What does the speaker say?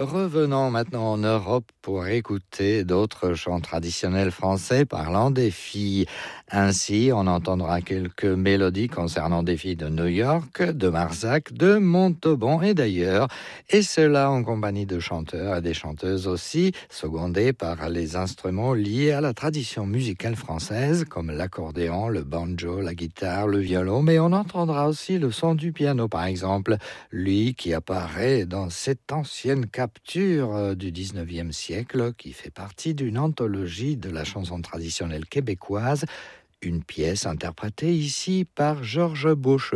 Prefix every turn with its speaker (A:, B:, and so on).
A: Revenons maintenant en Europe pour écouter d'autres chants traditionnels français parlant des filles. Ainsi, on entendra quelques mélodies concernant des filles de New York, de Marsac, de Montauban et d'ailleurs, et cela en compagnie de chanteurs et des chanteuses aussi, secondés par les instruments liés à la tradition musicale française, comme l'accordéon, le banjo, la guitare, le violon, mais on entendra aussi le son du piano par exemple, lui qui apparaît dans cette ancienne capture du 19e siècle qui fait partie d'une anthologie de la chanson traditionnelle québécoise, une pièce interprétée ici par Georges Bush.